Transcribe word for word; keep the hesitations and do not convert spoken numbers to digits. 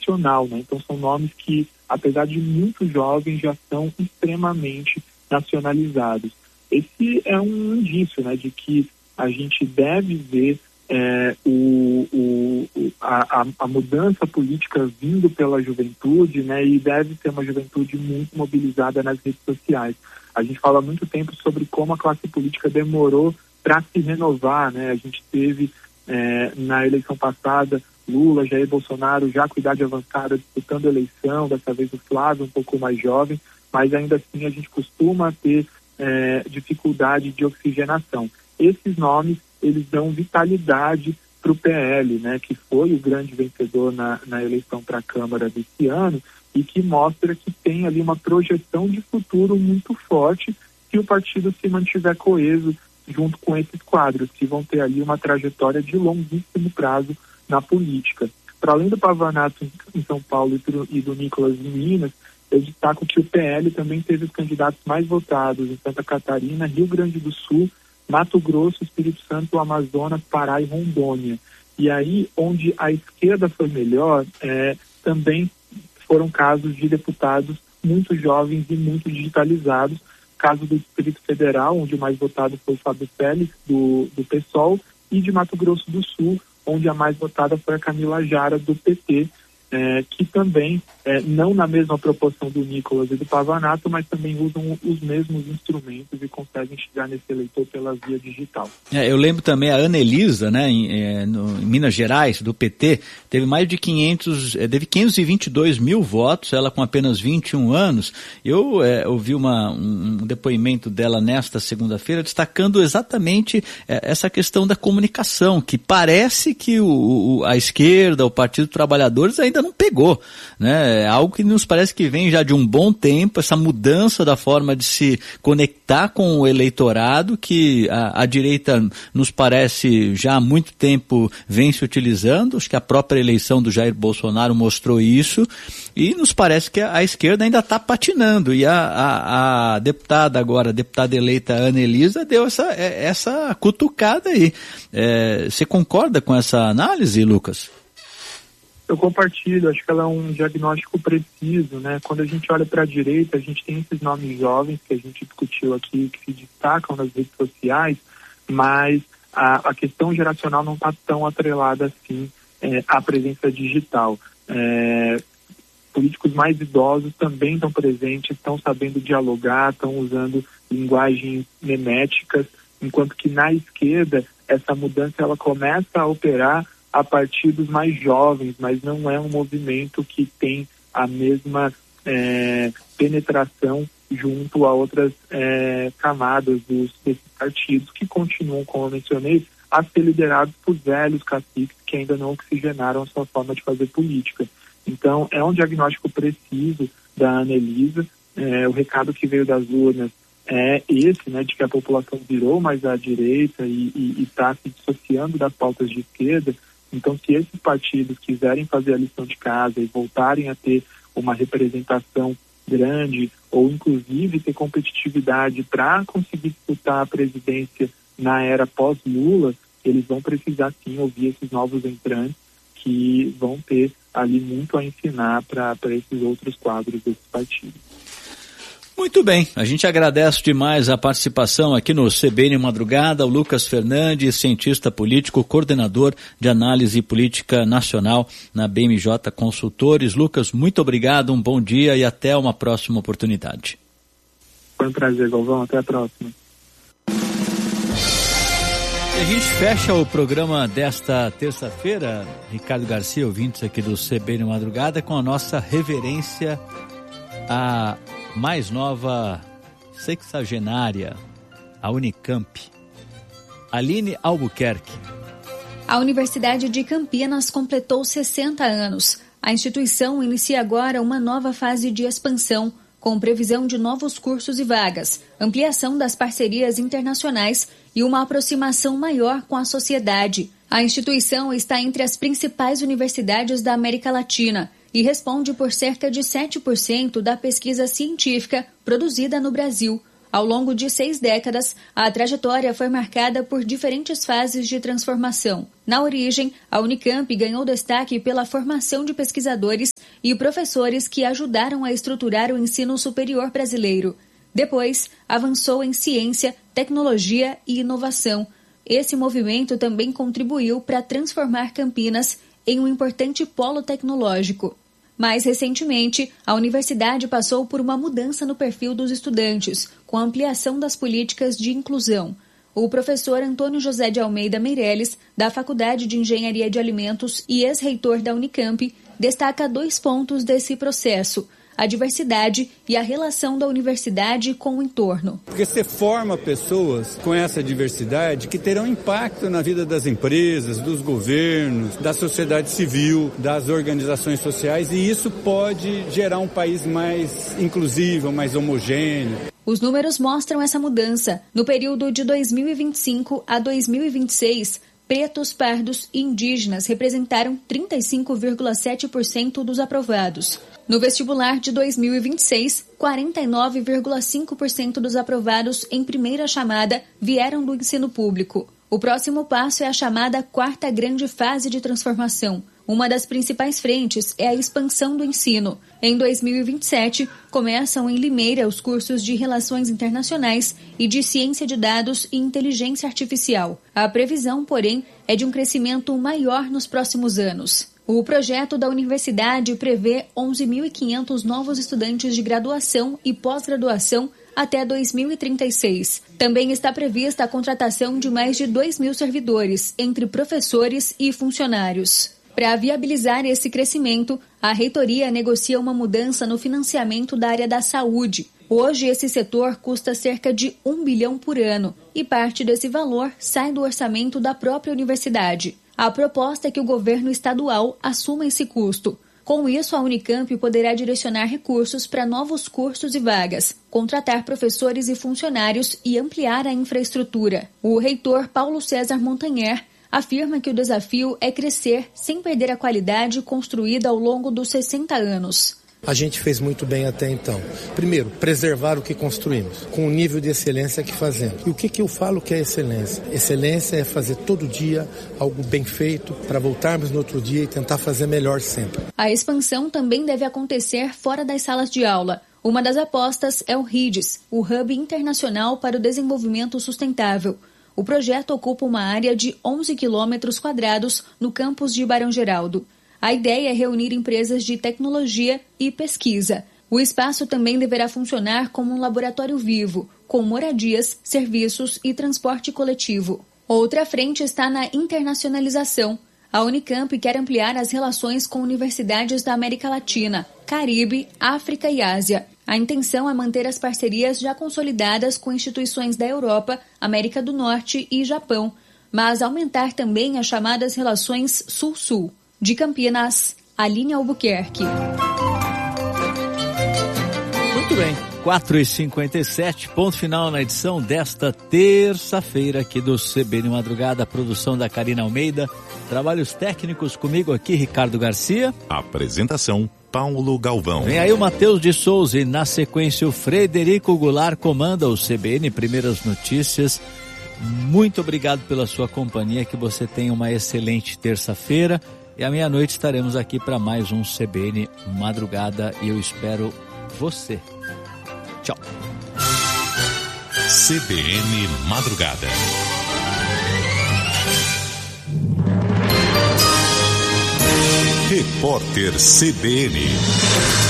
nacional, né? Então são nomes que, apesar de muito jovens, já são extremamente nacionalizados. Esse é um indício, né, de que a gente deve ver é, o, o, a, a mudança política vindo pela juventude, né, e deve ser uma juventude muito mobilizada nas redes sociais. A gente fala há muito tempo sobre como a classe política demorou para se renovar, né? A gente teve é, na eleição passada Lula, Jair Bolsonaro já com idade avançada disputando a eleição, dessa vez o Flávio um pouco mais jovem, mas ainda assim a gente costuma ter é, dificuldade de oxigenação. Esses nomes, eles dão vitalidade para o P L, né, que foi o grande vencedor na, na eleição para a Câmara desse ano e que mostra que tem ali uma projeção de futuro muito forte se o partido se mantiver coeso junto com esses quadros, que vão ter ali uma trajetória de longuíssimo prazo na política. Para além do Pavanato em São Paulo e do Nicolas em Minas, eu destaco que o P L também teve os candidatos mais votados em Santa Catarina, Rio Grande do Sul, Mato Grosso, Espírito Santo, Amazonas, Pará e Rondônia. E aí, onde a esquerda foi melhor, é, também foram casos de deputados muito jovens e muito digitalizados. Caso do Distrito Federal, onde o mais votado foi o Fábio Félix, do, do PSOL, e de Mato Grosso do Sul, onde a mais votada foi a Camila Jara, do P T, é, que também, é, não na mesma proporção do Nicolas e do Pavanato, mas também usam os mesmos instrumentos e conseguem chegar nesse eleitor pela via digital. É, eu lembro também a Ana Elisa, né, em, é, no, em Minas Gerais, do P T, teve mais de quinhentos, é, teve quinhentos e vinte e dois mil votos, ela com apenas vinte e um anos. Eu é, ouvi uma, um, um depoimento dela nesta segunda-feira destacando exatamente é, essa questão da comunicação, que parece que o, o, a esquerda, o Partido dos Trabalhadores ainda não pegou, né? É algo que nos parece que vem já de um bom tempo, essa mudança da forma de se conectar com o eleitorado, que a, a direita nos parece já há muito tempo vem se utilizando. Acho que a própria eleição do Jair Bolsonaro mostrou isso, e nos parece que a, a esquerda ainda está patinando, e a, a, a deputada agora, a deputada eleita Ana Elisa, deu essa, essa cutucada aí. É, você concorda com essa análise, Lucas? Eu compartilho, acho que ela é um diagnóstico preciso, né? Quando a gente olha para a direita, a gente tem esses nomes jovens que a gente discutiu aqui, que se destacam nas redes sociais, mas a, a questão geracional não está tão atrelada assim é, à presença digital. É, políticos mais idosos também estão presentes, estão sabendo dialogar, estão usando linguagens meméticas, enquanto que na esquerda essa mudança ela começa a operar a partir dos mais jovens, mas não é um movimento que tem a mesma é, penetração junto a outras é, camadas dos, desses partidos, que continuam, como eu mencionei, a ser liderados por velhos caciques que ainda não oxigenaram a sua forma de fazer política. Então, é um diagnóstico preciso da Ana Elisa. É, o recado que veio das urnas é esse, né, de que a população virou mais à direita e está se dissociando das pautas de esquerda. Então, se esses partidos quiserem fazer a lição de casa e voltarem a ter uma representação grande, ou inclusive ter competitividade para conseguir disputar a presidência na era pós-Lula, eles vão precisar sim ouvir esses novos entrantes que vão ter ali muito a ensinar para esses outros quadros desses partidos. Muito bem, a gente agradece demais a participação aqui no C B N Madrugada, o Lucas Fernandes, cientista político, coordenador de análise política nacional na B M J Consultores. Lucas, muito obrigado, um bom dia e até uma próxima oportunidade. Foi um prazer, Galvão, até a próxima. E a gente fecha o programa desta terça-feira, Ricardo Garcia, ouvintes aqui do C B N Madrugada, com a nossa reverência à mais nova sexagenária, a Unicamp, Aline Albuquerque. A Universidade de Campinas completou sessenta anos. A instituição inicia agora uma nova fase de expansão, com previsão de novos cursos e vagas, ampliação das parcerias internacionais e uma aproximação maior com a sociedade. A instituição está entre as principais universidades da América Latina e responde por cerca de sete por cento da pesquisa científica produzida no Brasil. Ao longo de seis décadas, a trajetória foi marcada por diferentes fases de transformação. Na origem, a Unicamp ganhou destaque pela formação de pesquisadores e professores que ajudaram a estruturar o ensino superior brasileiro. Depois, avançou em ciência, tecnologia e inovação. Esse movimento também contribuiu para transformar Campinas em um importante polo tecnológico. Mais recentemente, a universidade passou por uma mudança no perfil dos estudantes, com a ampliação das políticas de inclusão. O professor Antônio José de Almeida Meirelles, da Faculdade de Engenharia de Alimentos e ex-reitor da Unicamp, destaca dois pontos desse processo: a diversidade e a relação da universidade com o entorno. Porque você forma pessoas com essa diversidade que terão impacto na vida das empresas, dos governos, da sociedade civil, das organizações sociais, e isso pode gerar um país mais inclusivo, mais homogêneo. Os números mostram essa mudança. No período de dois mil e vinte e cinco a dois mil e vinte e seis, pretos, pardos e indígenas representaram trinta e cinco vírgula sete por cento dos aprovados. No vestibular de dois mil e vinte e seis, quarenta e nove vírgula cinco por cento dos aprovados em primeira chamada vieram do ensino público. O próximo passo é a chamada quarta grande fase de transformação. Uma das principais frentes é a expansão do ensino. Em dois mil e vinte e sete, começam em Limeira os cursos de Relações Internacionais e de Ciência de Dados e Inteligência Artificial. A previsão, porém, é de um crescimento maior nos próximos anos. O projeto da universidade prevê onze mil e quinhentos novos estudantes de graduação e pós-graduação até dois mil e trinta e seis. Também está prevista a contratação de mais de dois mil servidores, entre professores e funcionários. Para viabilizar esse crescimento, a reitoria negocia uma mudança no financiamento da área da saúde. Hoje, esse setor custa cerca de um bilhão por ano e parte desse valor sai do orçamento da própria universidade. A proposta é que o governo estadual assuma esse custo. Com isso, a Unicamp poderá direcionar recursos para novos cursos e vagas, contratar professores e funcionários e ampliar a infraestrutura. O reitor Paulo César Montanher afirma que o desafio é crescer sem perder a qualidade construída ao longo dos sessenta anos. A gente fez muito bem até então. Primeiro, preservar o que construímos, com o nível de excelência que fazemos. E o que, que eu falo que é excelência? Excelência é fazer todo dia algo bem feito para voltarmos no outro dia e tentar fazer melhor sempre. A expansão também deve acontecer fora das salas de aula. Uma das apostas é o RIDES, o Hub Internacional para o Desenvolvimento Sustentável. O projeto ocupa uma área de onze quilômetros quadrados no campus de Barão Geraldo. A ideia é reunir empresas de tecnologia e pesquisa. O espaço também deverá funcionar como um laboratório vivo, com moradias, serviços e transporte coletivo. Outra frente está na internacionalização. A Unicamp quer ampliar as relações com universidades da América Latina, Caribe, África e Ásia. A intenção é manter as parcerias já consolidadas com instituições da Europa, América do Norte e Japão, mas aumentar também as chamadas relações Sul-Sul. De Campinas, Aline Albuquerque. Muito bem, quatro e cinquenta e sete, ponto final na edição desta terça-feira aqui do C B N Madrugada, produção da Karina Almeida, trabalhos técnicos comigo aqui, Ricardo Garcia. Apresentação, Paulo Galvão. Vem aí o Matheus de Souza e na sequência o Frederico Goulart comanda o C B N Primeiras Notícias. Muito obrigado pela sua companhia, que você tenha uma excelente terça-feira. E à meia-noite estaremos aqui para mais um C B N Madrugada e eu espero você. Tchau. C B N Madrugada. Repórter C B N.